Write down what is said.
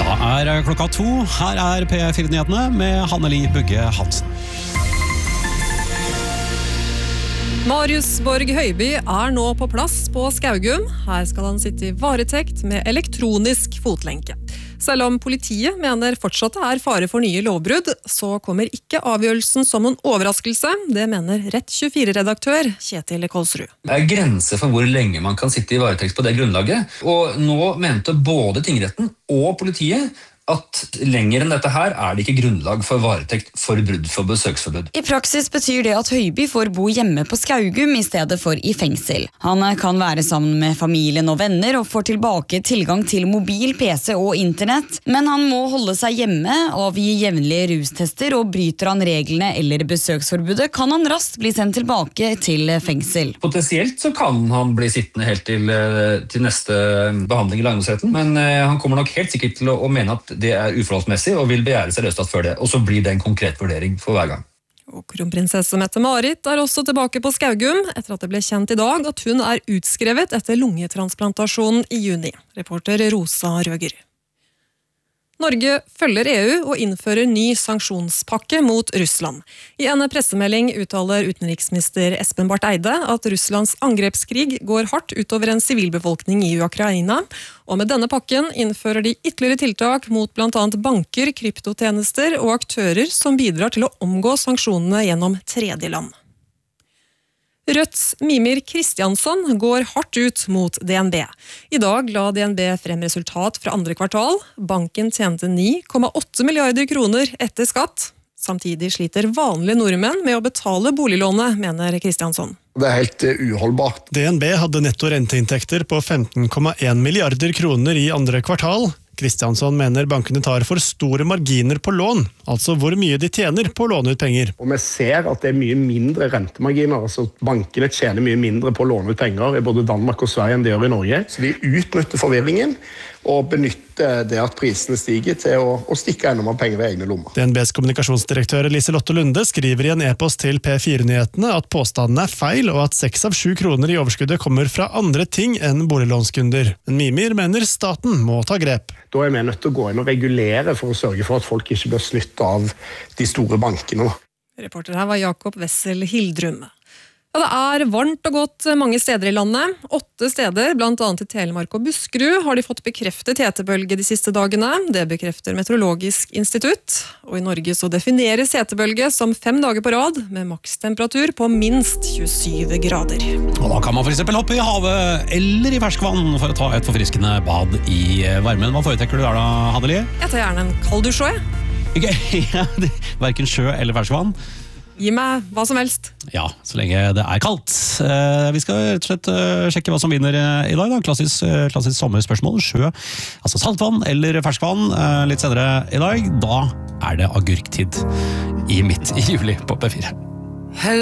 Da klokka 2. Her P4-nyhetene med Hanneli Bugge Hansen. Marius Borg Høiby nå på plass på Skaugum. Her skal han sitte i varetekt med elektronisk fotlenke. Selv om politiet mener fortsatt det fare for nye lovbrudd, så kommer ikke avgjørelsen som en overraskelse. Det mener Rett24-redaktør Kjetil Kolsrud. Det grenser for hvor lenge man kan sitte i varetekt på det grunnlaget. Og nå mente både tingretten og politiet at lenger enn dette her det ikke grunnlag for varetekt for brudd for besøksforbud. I praksis betyr det at Høiby får bo hjemme på Skaugum i stedet for i fengsel. Han kan være sammen med familien og venner og får tilbake tilgang til mobil, PC og internett, men han må holde seg hjemme, avgi jevnlige rustester, og bryter han reglene eller besøksforbudet, kan han raskt bli sendt tilbake til fengsel. Potensielt så kan han bli sittende helt til neste behandling i lagmannsretten, men han kommer nok helt sikkert til å mene at det uforholdsmessig og vil begjære seg løslatt før det, og så blir det en konkret vurdering for hver gang. Og kronprinsesse Mette-Marit også tilbake på Skaugum etter at det ble kjent i dag at hun utskrevet etter lungetransplantasjon i juni. Reporter Rosa Røger. Norge følger EU og innfører ny sanksjonspakke mot Russland. I en pressemelding uttaler utenriksminister Espen Barth Eide at Russlands angrepskrig går hardt utover en sivilbefolkning i Ukraina, og med denne pakken innfører de ytterligere tiltak mot blant annet banker, kryptotjenester og aktører som bidrar til å omgå sanksjonene gjennom tredjeland. Rødts Mimir Kristiansson går hardt ut mot DNB. I dag la DNB frem resultat fra andre kvartal. Banken tjente 9,8 milliarder kroner etter skatt. Samtidig sliter vanlige nordmenn med å betale boliglånet, mener Kristiansson. Det helt uholdbart. DNB hadde netto renteinntekter på 15,1 milliarder kroner i andre kvartal. Kristiansson mener bankene tar for store marginer på lån, altså hvor mye de tjener på å låne ut penger. Og vi ser at det mye mindre rentemarginer, altså bankene tjener mye mindre på å låne ut penger i både Danmark og Sverige enn de gjør i Norge. Så de utnytter forvirringen og benytter det at prisene stiger til å stikke enda mer penger ved egne lommer. DNBs kommunikasjonsdirektør Liselotte Lunde skriver i en e-post til P4-nyhetene at påstanden feil, og at 6 av 7 kroner i overskuddet kommer fra andre ting enn boliglånskunder. Men Mimir mener staten må ta grep. Da vi nødt til å gå inn og regulere for å sørge for at folk ikke blir snytt av de store bankene. Reporter her var Jakob Wessel Hildrum. Ja, det varmt og godt mange steder i landet. 8 steder, blant annet i Telemark og Buskerud, har de fått bekreftet hetebølge de siste dagene. Det bekrefter Meteorologisk institutt. Og i Norge så defineres hetebølge som 5 dager på rad, med makstemperatur på minst 27 grader. Og da kan man for eksempel hoppe i havet eller i ferskvann for å ta et forfriskende bad i varmen. Hva foretrekker du der da, Hanneli? Jeg tar gjerne en kalddusj også. Hverken sjø eller ferskvann. Gi meg hva som helst. Ja, så lenge det kaldt. Vi skal rett og slett sjekke hva som vinner i dag. Da. Klassisk sommerspørsmål. Sjø, altså saltvann eller ferskvann. Litt senere i dag, da det agurktid midt i juli på P4.